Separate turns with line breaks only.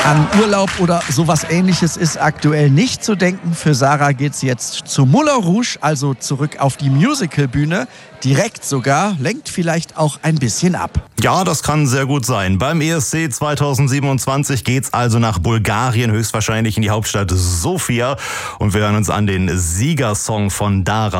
An Urlaub oder sowas Ähnliches ist aktuell nicht zu denken. Für Sarah geht's jetzt zu Moulin Rouge, also zurück auf die Musicalbühne. Direkt sogar, lenkt vielleicht auch ein bisschen ab.
Ja, das kann sehr gut sein. Beim ESC 2027 geht's also nach Bulgarien, höchstwahrscheinlich in die Hauptstadt Sofia. Und wir hören uns an den Siegersong von Dara.